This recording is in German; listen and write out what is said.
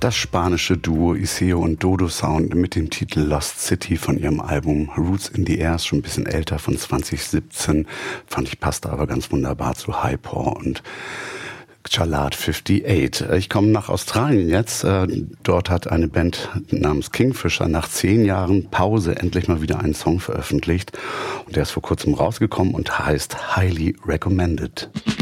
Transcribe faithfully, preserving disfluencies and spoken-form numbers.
Das spanische Duo Iseo und Dodo Sound mit dem Titel Lost City von ihrem Album Roots in the Air, ist schon ein bisschen älter, von zwanzig siebzehn. Fand ich, passte aber ganz wunderbar zu Hypor und Chalad achtundfünfzig. Ich komme nach Australien jetzt. Dort hat eine Band namens Kingfisher nach zehn Jahren Pause endlich mal wieder einen Song veröffentlicht. Und der ist vor kurzem rausgekommen und heißt Highly Recommended.